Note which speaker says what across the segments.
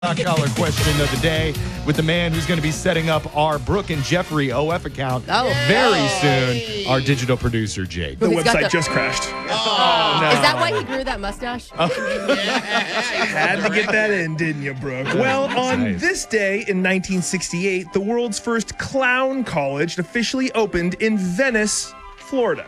Speaker 1: Collar question of the day with the man who's going to be setting up our Brooke and Jeffrey OF account very soon, our digital producer, Jake.
Speaker 2: The website just crashed.
Speaker 3: Oh, no. Is that why he grew that mustache?
Speaker 2: Had to get that in, didn't you, Brooke? Well, on this day in 1968, the world's first clown college officially opened in Venice, Florida.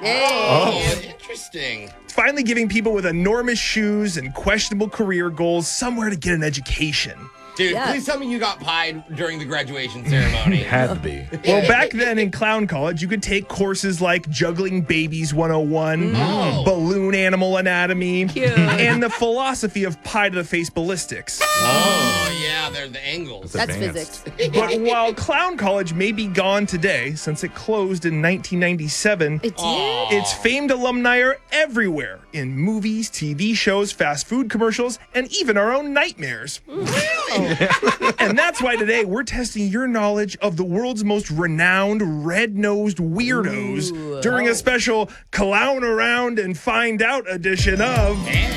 Speaker 4: Interesting.
Speaker 2: It's finally giving people with enormous shoes and questionable career goals somewhere to get an education.
Speaker 4: Dude, please tell me you got pied during the graduation ceremony.
Speaker 1: Had to be.
Speaker 2: Well, back then in clown college, you could take courses like Juggling Babies 101, Balloon Animal Anatomy, and the philosophy of pie-to-the-face ballistics.
Speaker 4: Oh, yeah, they're the angles.
Speaker 3: That's physics.
Speaker 2: But while clown college may be gone today, since it closed in 1997, its famed alumni are everywhere in movies, TV shows, fast food commercials, and even our own nightmares.
Speaker 4: Really?
Speaker 2: And that's why today we're testing your knowledge of the world's most renowned red-nosed weirdos during a special Clown Around and Find Out edition of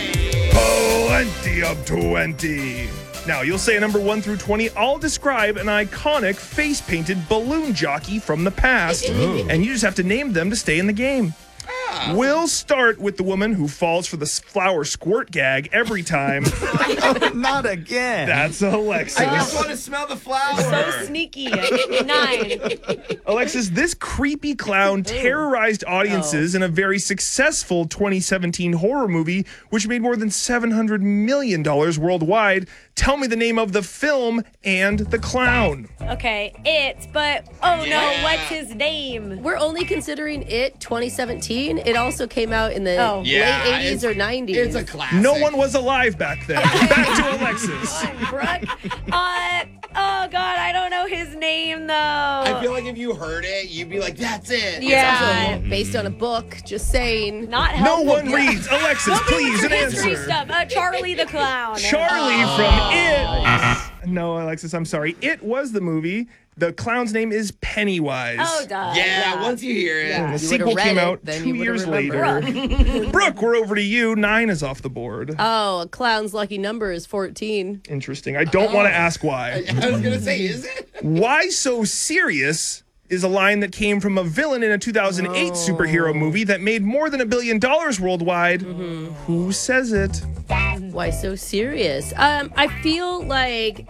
Speaker 2: Plenty of 20. Now, you'll say a number 1 through 20. I'll describe an iconic face-painted balloon jockey from the past, and you just have to name them to stay in the game. We'll start with the woman who falls for the flower squirt gag every time.
Speaker 1: Not again.
Speaker 2: That's Alexis.
Speaker 4: I just want to smell the flower.
Speaker 5: So sneaky. 9.
Speaker 2: Alexis, this creepy clown terrorized audiences in a very successful 2017 horror movie, which made more than $700 million worldwide. Tell me the name of the film and the clown.
Speaker 5: Okay, but no, what's his name?
Speaker 3: We're only considering it 2017. It also came out in the late 80s or 90s.
Speaker 4: It's a classic.
Speaker 2: No one was alive back then. Back to Alexis.
Speaker 5: Brooke? Oh, God, I don't know his name, though.
Speaker 4: I feel like if you heard it, you'd be like, that's it.
Speaker 5: Yeah.
Speaker 3: Also based on a book, just saying.
Speaker 5: Not
Speaker 2: No
Speaker 5: helpful.
Speaker 2: one reads. Alexis, please, an
Speaker 5: History
Speaker 2: answer.
Speaker 5: stuff. Charlie the Clown.
Speaker 2: Charlie from It. No, Alexis, I'm sorry. It was the movie. The clown's name is Pennywise.
Speaker 5: Oh, duh.
Speaker 4: Yeah, once you hear it.
Speaker 2: The
Speaker 3: You
Speaker 2: sequel
Speaker 3: would've read
Speaker 2: came
Speaker 3: it,
Speaker 2: out
Speaker 3: then
Speaker 2: 2
Speaker 3: you would've
Speaker 2: years later.
Speaker 3: remembered.
Speaker 2: Brooke, we're over to you. 9 is off the board.
Speaker 3: Oh, a clown's lucky number is 14.
Speaker 2: Interesting. I don't want to ask why.
Speaker 4: I was going to say, is it?
Speaker 2: Why so serious is a line that came from a villain in a 2008 superhero movie that made more than $1 billion worldwide. Who says it?
Speaker 3: Why so serious? I feel like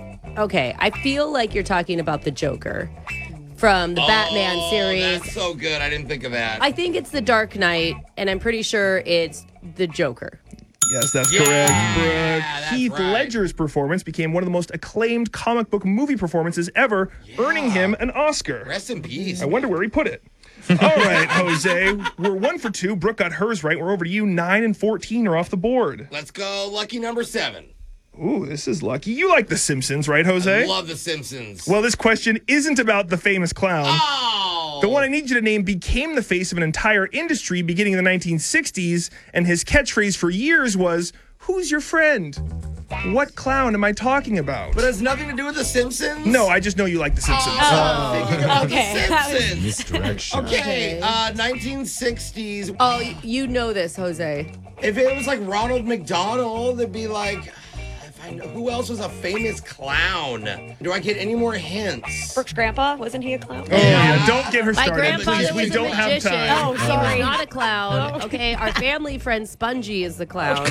Speaker 3: you're talking about the Joker from the Batman series.
Speaker 4: That's so good. I didn't think of that.
Speaker 3: I think it's the Dark Knight, and I'm pretty sure it's the Joker.
Speaker 2: Yes, that's
Speaker 4: Yeah,
Speaker 2: correct, Brooke.
Speaker 4: that's
Speaker 2: Heath
Speaker 4: right.
Speaker 2: Ledger's performance became one of the most acclaimed comic book movie performances ever, earning him an Oscar.
Speaker 4: Rest in peace.
Speaker 2: I wonder where he put it. All right, Jose, we're 1 for 2. Brooke got hers right. We're over to you. 9 and 14 are off the board.
Speaker 4: Let's go lucky number 7.
Speaker 2: Ooh, this is lucky. You like The Simpsons, right, Jose?
Speaker 4: I love The Simpsons.
Speaker 2: Well, this question isn't about the famous clown.
Speaker 4: Oh!
Speaker 2: The one I need you to name became the face of an entire industry beginning in the 1960s, and his catchphrase for years was, "Who's your friend?" What clown am I talking about?
Speaker 4: But it has nothing to do with The Simpsons?
Speaker 2: No, I just know you like The Simpsons.
Speaker 4: I'm thinking about
Speaker 5: Okay.
Speaker 4: The Simpsons.
Speaker 1: Misdirection.
Speaker 4: Okay, 1960s.
Speaker 3: Oh, you know this, Jose.
Speaker 4: If it was like Ronald McDonald, it'd be like, who else was a famous clown? Do I get any more hints?
Speaker 5: Brooke's grandpa? Wasn't he a clown?
Speaker 2: Oh, yeah, don't get her
Speaker 3: My
Speaker 2: started,
Speaker 3: grandfather
Speaker 2: please. We
Speaker 3: was
Speaker 2: don't
Speaker 3: a
Speaker 2: have
Speaker 3: magician.
Speaker 2: time.
Speaker 5: Oh,
Speaker 3: He
Speaker 5: sorry.
Speaker 3: was not a clown. Okay, our family friend Spongy is the clown.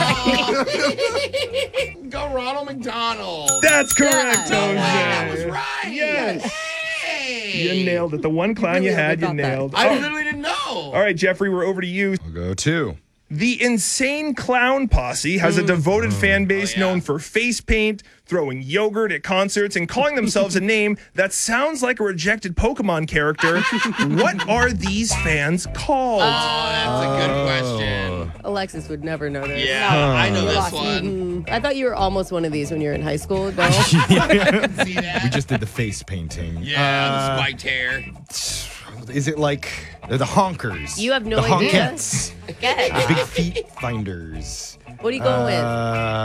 Speaker 4: Go Ronald McDonald.
Speaker 2: That's correct,
Speaker 3: Yeah.
Speaker 2: Jose.
Speaker 4: I was right.
Speaker 2: Yes.
Speaker 4: Hey.
Speaker 2: You nailed it. The one clown you
Speaker 3: Really
Speaker 2: had, you
Speaker 3: overthought that.
Speaker 2: nailed.
Speaker 4: I
Speaker 2: Oh,
Speaker 4: literally didn't know.
Speaker 2: all right, Jeffrey, we're over to you.
Speaker 1: I'll go 2.
Speaker 2: The Insane Clown Posse has a devoted fan base known for face paint, throwing yogurt at concerts, and calling themselves a name that sounds like a rejected Pokemon character. What are these fans called?
Speaker 4: Oh, that's a good question.
Speaker 3: Alexis would never know this.
Speaker 4: Yeah, I know this one.
Speaker 3: I thought you were almost one of these when you were in high school. No?
Speaker 4: See that?
Speaker 1: We just did the face painting.
Speaker 4: Yeah, the spiked hair.
Speaker 1: Is it like the honkers?
Speaker 3: You have no
Speaker 1: the
Speaker 3: idea?
Speaker 1: honkettes.
Speaker 3: Okay.
Speaker 1: The big feet finders.
Speaker 3: What are you going with?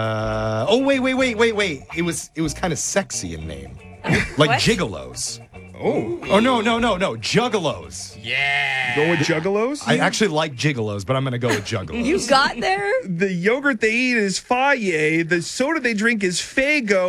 Speaker 1: Oh, wait. It was kind of sexy in name. Like
Speaker 5: What?
Speaker 1: gigolos. Oh, no. Juggalos.
Speaker 4: Yeah.
Speaker 2: Go with Juggalos?
Speaker 1: I actually like gigolos, but I'm going to go with juggalos.
Speaker 3: You got there?
Speaker 2: The yogurt they eat is Faye. The soda they drink is Fago.